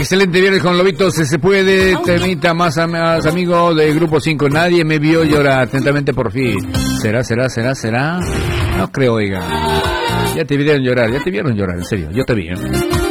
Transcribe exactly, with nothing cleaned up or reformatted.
Excelente viernes con Lobitos, si se puede, temita más, más amigo de Grupo cinco. Nadie me vio llorar, atentamente por fin. ¿Será, será, será, será? No creo, oiga. Ya te vieron llorar, ya te vieron llorar, en serio, yo te vi, ¿eh?